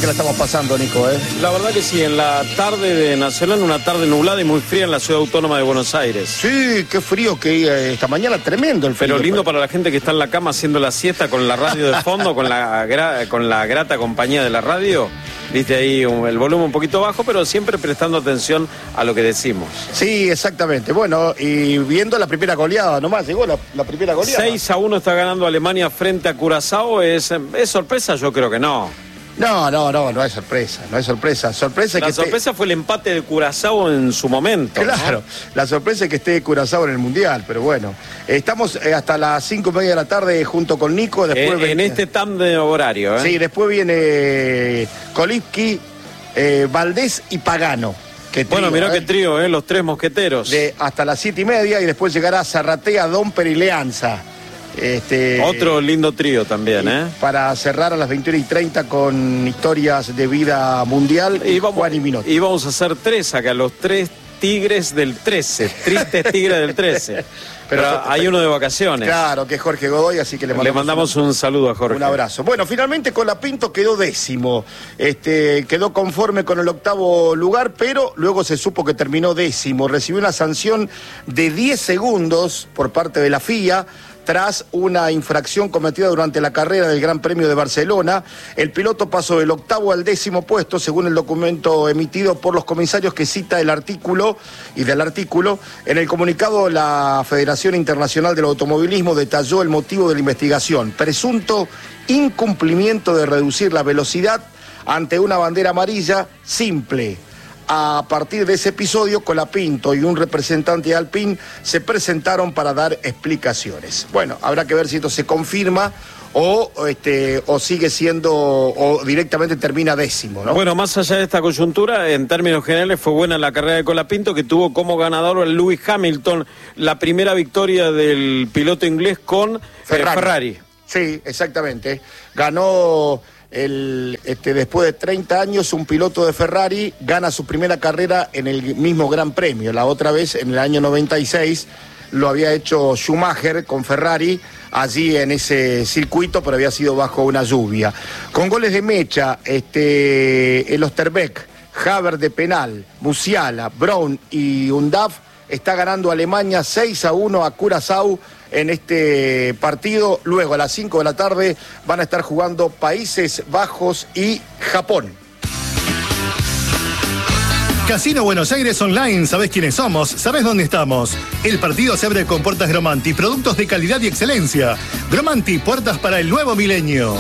que la estamos pasando, Nico, ¿eh? La verdad que sí, en la tarde de Nacional, una tarde nublada y muy fría en la ciudad autónoma de Buenos Aires. Sí, qué frío que esta mañana, tremendo el frío. Pero lindo para la gente que está en la cama haciendo la siesta con la radio de fondo, con la grata compañía de la radio. Viste ahí el volumen un poquito bajo, pero siempre prestando atención a lo que decimos. Sí, exactamente. Bueno, y viendo la primera goleada, nomás llegó la primera goleada. 6-1 está ganando Alemania frente a Curazao. ¿Es sorpresa? Yo creo que no. No es sorpresa, no es sorpresa. La sorpresa fue el empate de Curazao en su momento. Claro, ¿no? La sorpresa es que esté Curazao en el Mundial, pero bueno. Estamos hasta las 5:30 de la tarde junto con Nico. Después en este de horario, ¿eh? Sí, después viene Kolipski, Valdés y Pagano. Bueno, mirá qué trío, los tres mosqueteros. Hasta las 7:30 y después llegará Zarratea, Domper y Leanza. Otro lindo trío también, para cerrar a las 21:30 con historias de vida mundial Juan y Minotti. Y vamos a hacer tres acá, los tres tigres del 13, tristes tigres del 13. Pero hay uno de vacaciones. Claro, que es Jorge Godoy, así que le mandamos un saludo a Jorge. Un abrazo. Bueno, finalmente Colapinto quedó 10º. Quedó conforme con el 8º lugar, pero luego se supo que terminó 10º. Recibió una sanción de 10 segundos por parte de la FIA, tras una infracción cometida durante la carrera del Gran Premio de Barcelona. El piloto pasó del 8º al 10º puesto, según el documento emitido por los comisarios que cita el artículo. En el comunicado, la Federación Internacional del Automovilismo detalló el motivo de la investigación: presunto incumplimiento de reducir la velocidad ante una bandera amarilla simple. A partir de ese episodio, Colapinto y un representante de Alpine se presentaron para dar explicaciones. Bueno, habrá que ver si esto se confirma o sigue siendo, o directamente termina 10º, ¿no? Bueno, más allá de esta coyuntura, en términos generales fue buena la carrera de Colapinto, que tuvo como ganador a Lewis Hamilton, la primera victoria del piloto inglés con Ferrari. Sí, exactamente. Ganó después de 30 años, un piloto de Ferrari gana su primera carrera en el mismo Gran Premio. La otra vez, en el año 96, lo había hecho Schumacher con Ferrari, allí en ese circuito, pero había sido bajo una lluvia. Con goles de mecha, el Osterbeck, Haber de penal, Musiala, Brown y Undav, está ganando Alemania 6-1 a Curazao en este partido. Luego a las 5 de la tarde van a estar jugando Países Bajos y Japón. Casino Buenos Aires Online, ¿sabés quiénes somos? ¿Sabés dónde estamos? El partido se abre con puertas Gromanti, productos de calidad y excelencia. Gromanti, puertas para el nuevo milenio.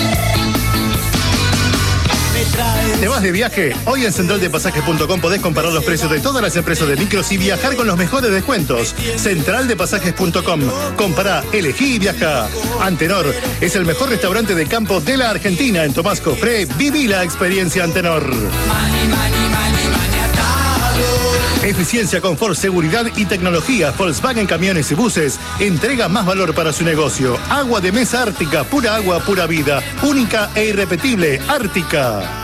¿Te vas de viaje? Hoy en centraldepasajes.com podés comparar los precios de todas las empresas de micros y viajar con los mejores descuentos. Centraldepasajes.com. Compará, elegí y viaja. Antenor es el mejor restaurante de campo de la Argentina. En Tomás Cofré, viví la experiencia Antenor. Eficiencia, confort, seguridad y tecnología. Volkswagen Camiones y Buses entrega más valor para su negocio. Agua de mesa Ártica, pura agua, pura vida. Única e irrepetible, Ártica.